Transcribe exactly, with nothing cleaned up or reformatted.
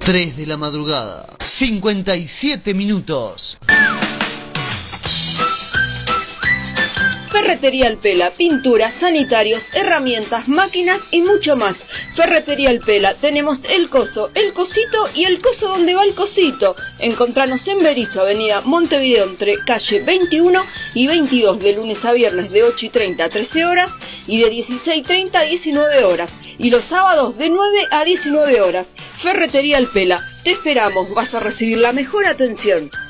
tres de la madrugada, cincuenta y siete minutos. Ferretería El Pela, pinturas, sanitarios, herramientas, máquinas y mucho más. Ferretería El Pela, tenemos el coso, el cosito y el coso donde va el cosito. Encontranos en Berizo, avenida Montevideo, entre calle veintiuno y veintidós, de lunes a viernes de ocho y treinta a trece horas y de dieciséis y treinta a diecinueve horas. Y los sábados de nueve a diecinueve horas. Ferretería El Pela, te esperamos, vas a recibir la mejor atención.